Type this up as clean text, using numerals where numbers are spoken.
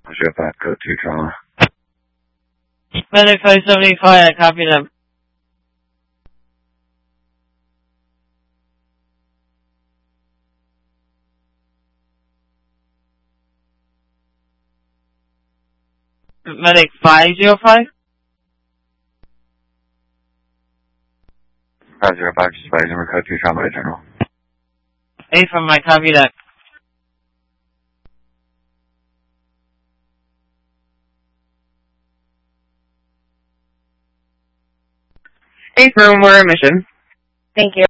05, code 2 trauma. Medic 575, I copy them. Medic 505? 505, just by number code 2 trauma to general. A from my copy that. A firm, we're in mission. Thank you.